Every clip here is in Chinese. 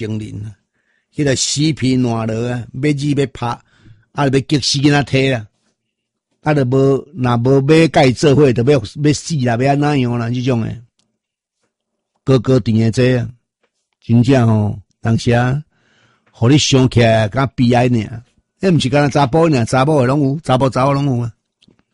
惊人啊！迄个死皮烂落啊，要日要拍，要激死囡仔体啦，就无若无买甲伊做伙，就要死啦，要安怎样啦？这种诶，高高甜诶这啊，真正吼，当时啊，互你想起来敢悲哀尔，迄毋是干那查甫尔，查某诶拢有，查某拢有啊。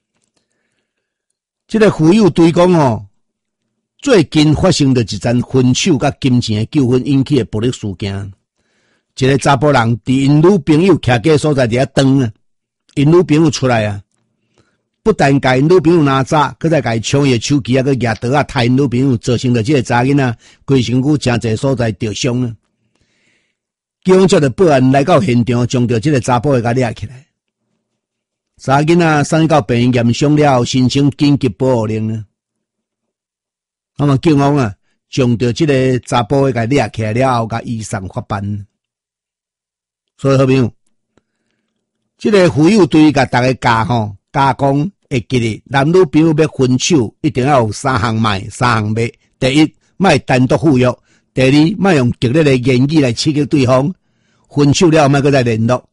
这个妇幼队讲哦，最近发生的一桩分手甲金钱的纠纷引起的暴力事件。一个查甫人伫因女朋友徛家所在伫遐等啊，因女朋友出来啊，不但甲因女朋友拿炸，佮再甲伊抢伊的手机啊，佮举刀啊，杀因女朋友，造成了这个查囡仔规身躯诚侪所在着伤啊。警方接到报案来到现场，将着这个查甫的甲抓起来。查囡仔送到病院验伤了后，申请紧急保护令啊。那么警方啊，将着这个查甫的甲抓起来了后，甲移送法办。所以好朋友，这个妇幼队甲大家教讲会记得，男女朋友要分手，一定要有3项买3项卖。第一，莫单独赴约；第二，莫用激烈的言语来刺激对方。分手了，莫搁再联络。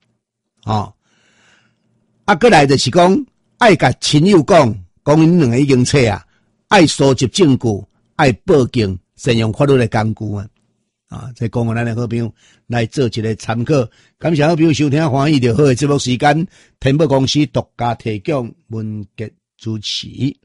过来就是讲，爱甲亲友讲因两个已经切啊，爱收集证据，爱报警，善用法律的工具啊！再讲我咱的好朋友来做一个参考。感谢好朋友收听欢喜就好的节目时间，天宝公司独家提供，文杰主持。